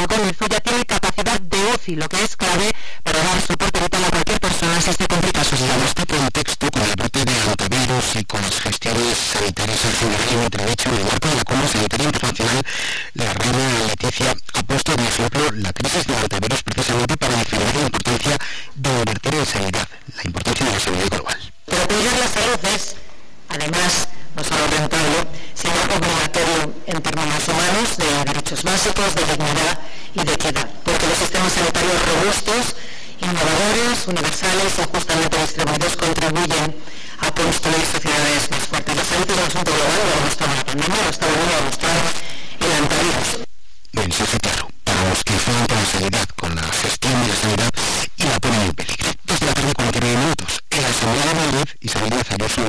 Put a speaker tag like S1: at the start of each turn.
S1: comenzó ya tiene capacidad de UCI, lo que es clave para dar soporte vital a cualquier persona si se complica su vida.
S2: En este contexto, con el brote de antivirus y con las gestiones sanitarias en general y Mitrovic, en el marco de la Cumbre Sanitaria Internacional, la reina Leticia ha puesto de ejemplo la crisis de antivirus precisamente para defender la importancia de invertir en sanidad, la importancia de la sanidad global.
S3: Pero cuidar la salud es, además, no solo rentable, sino obligatorio en términos humanos, de derechos básicos, de dignidad y de equidad, porque los sistemas sanitarios robustos, innovadores, universales y justamente distribuidos contribuyen a construir sociedades más fuertes. La salud es un asunto global, lo ha demostrado la pandemia, lo está volviendo a demostrar el antivirus.
S2: Mensaje claro para los que enfrentan la sanidad